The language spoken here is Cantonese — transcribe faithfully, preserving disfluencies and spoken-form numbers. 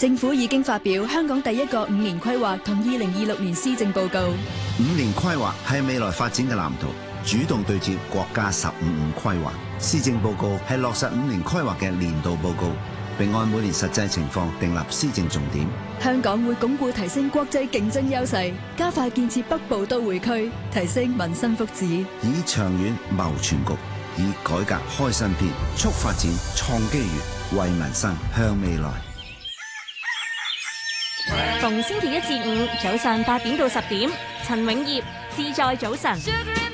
政府已經發表香港第一個五年規劃同二零二六年施政報告。 五年規劃係未來發展嘅藍圖，主動對接國家十五五規劃。施政報告係落實五年規劃嘅年度報告，並按每年實際情況訂立施政重點。 香港會鞏固提升國際競爭優勢，加快建設北部都會區，提升民生福祉， 以長遠謀全局，以改革開新篇，促發展創機遇，為民生向未來。 逢星期一至五早上八點到十點，陳永業自在早晨。